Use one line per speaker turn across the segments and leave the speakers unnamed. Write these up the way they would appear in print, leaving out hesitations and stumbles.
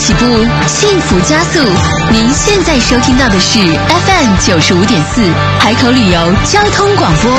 起步，幸福加速。您现在收听到的是 FM 95.4海口旅游交通广播。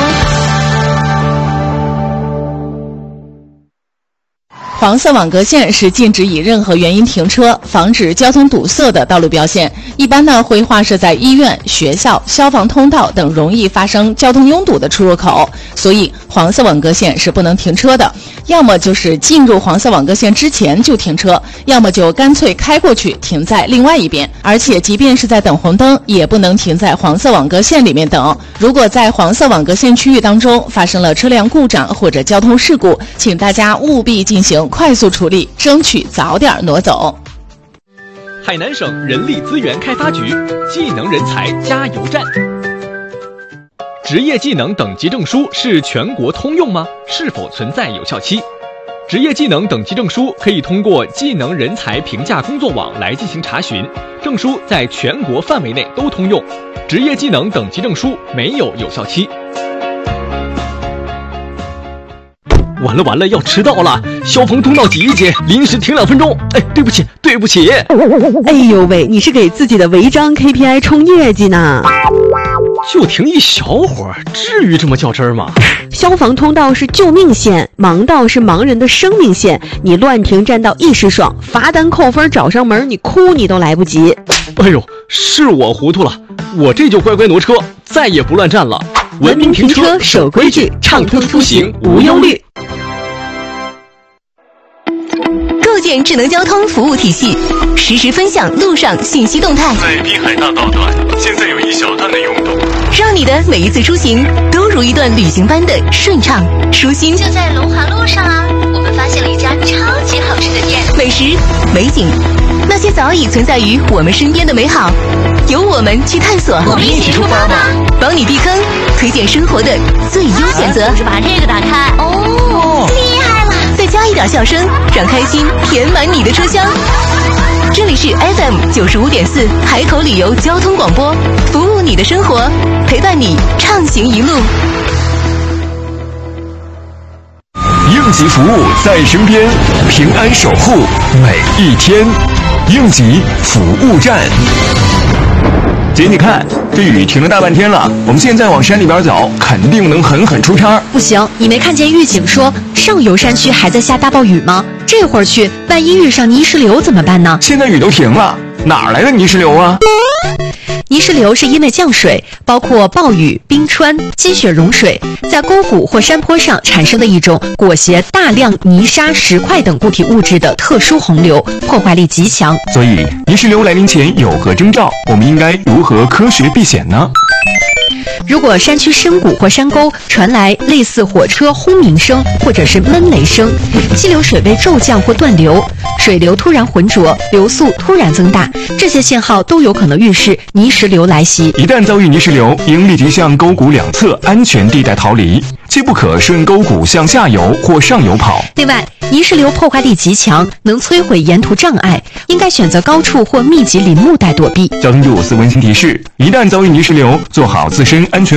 黄色网格线是禁止以任何原因停车，防止交通堵塞的道路标线。一般呢会划设在医院、学校、消防通道等容易发生交通拥堵的出入口，所以黄色网格线是不能停车的。要么就是进入黄色网格线之前就停车，要么就干脆开过去停在另外一边。而且即便是在等红灯，也不能停在黄色网格线里面等。如果在黄色网格线区域当中发生了车辆故障或者交通事故，请大家务必进行快速处理，争取早点挪走。
海南省人力资源开发局技能人才加油站。职业技能等级证书是全国通用吗？是否存在有效期？职业技能等级证书可以通过技能人才评价工作网来进行查询，证书在全国范围内都通用。职业技能等级证书没有有效期。完了，要迟到了！消防通道挤一挤，临时停2分钟。哎，对不起。
哎呦喂，你是给自己的违章 KPI 冲业绩呢？
就停一小会儿，至于这么较真吗？
消防通道是救命线，盲道是盲人的生命线。你乱停占道一时爽，罚单扣分找上门，你哭你都来不及。
哎呦，是我糊涂了，我这就乖乖挪车，再也不乱站了。
文明停车，守规矩，畅通出行无忧虑。
构建智能交通服务体系，实时分享路上信息动态。
在滨海大道段，现在有一小段的拥堵，
让你的每一次出行都如一段旅行般的顺畅舒心。就在龙华路上啊，我们发现了一家超级好吃的店，美食、美景，那些早已存在于我们身边的美好，由我们去探索。
我们一起出发吧！
帮你避坑，推荐生活的最优选择。
就是把这个打开。
哦，厉害了！再加一点笑声，让开心填满你的车厢。这里是 FM 95.4海口旅游交通广播，服务你的生活，陪伴你畅行一路。
应急服务在身边，平安守护每一天。应急服务站。姐，你看这雨停了大半天了，我们现在往山里边走，肯定能狠狠出差。
不行，你没看见预警说上游山区还在下大暴雨吗？这会儿去，万一遇上泥石流怎么办呢？
现在雨都停了，哪来的泥石流啊？
泥石流是因为降水，包括暴雨、冰川、积雪融水，在沟谷或山坡上产生的一种裹挟大量泥沙、石块等固体物质的特殊洪流，破坏力极强。
所以，泥石流来临前有何征兆？我们应该如何科学避险呢？
如果山区深谷或山沟传来类似火车轰鸣声或者是闷雷声，激流水位骤降或断流，水流突然浑浊，流速突然增大，这些信号都有可能预示泥石流来袭。
一旦遭遇泥石流，应立即向沟谷两侧安全地带逃离，切不可顺沟谷向下游或上游跑。
另外，泥石流破坏力极强，能摧毁沿途障碍，应该选择高处或密集林木带躲避。
交通部4温馨提示：一旦遭遇泥石流，做好自身安全